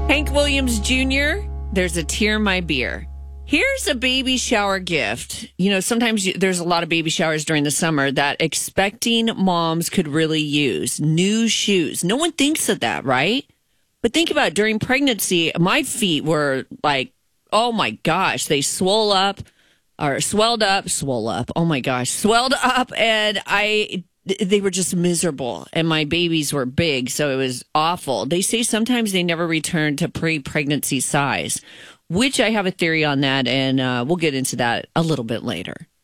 Hank Williams Jr., There's a Tear in My Beer. Here's a baby shower gift. You know, sometimes there's a lot of baby showers during the summer that expecting moms could really use. New shoes. No one thinks of that, right? But think about it. During pregnancy, my feet were like, oh my gosh, they swelled up, oh my gosh, swelled up, and they were just miserable, and my babies were big, so it was awful. They say sometimes they never return to pre-pregnancy size, which I have a theory on that, and we'll get into that a little bit later.